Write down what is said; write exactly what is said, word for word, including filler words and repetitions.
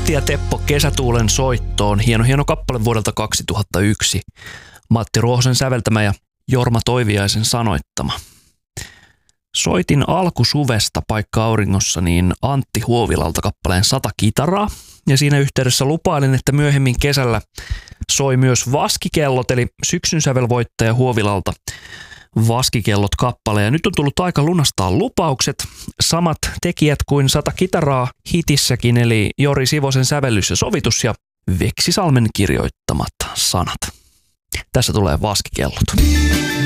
Matti ja Teppo Kesätuulen soittoon. Hieno, hieno kappale vuodelta kaksituhattayksi. Matti Ruohosen säveltämä ja Jorma Toiviaisen sanoittama. Soitin alkusuvesta paikka auringossa niin Antti Huovilalta kappaleen Sata kitaraa. Ja siinä yhteydessä lupailin, että myöhemmin kesällä soi myös Vaskikellot, eli syksyn sävelvoittaja Huovilalta Vaskikellot kappale. Ja nyt on tullut aika lunastaa lupaukset. Samat tekijät kuin Sata kitaraa hitissäkin, eli Jori Sivosen sävellys ja sovitus ja Veksi Salmen kirjoittamat sanat. Tässä tulee Vaskikellot.